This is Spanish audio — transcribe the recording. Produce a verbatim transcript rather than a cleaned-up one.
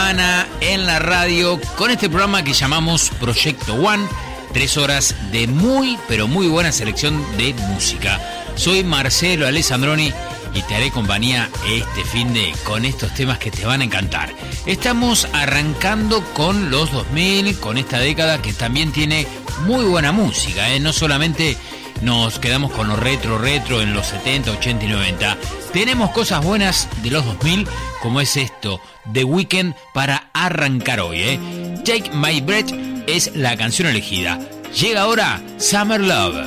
semana en la radio con este programa que llamamos Proyecto One. Tres horas de muy, pero muy buena selección de música. Soy Marcelo Alessandroni y te haré compañía este fin de con estos temas que te van a encantar. Estamos arrancando con los dos mil, con esta década que también tiene muy buena música, ¿eh? No solamente nos quedamos con lo retro, retro en los setenta, ochenta y noventa. Tenemos cosas buenas de los dos mil, como es esto, The Weeknd, para arrancar hoy, ¿eh? Take My Breath es la canción elegida. Llega ahora Summer Love.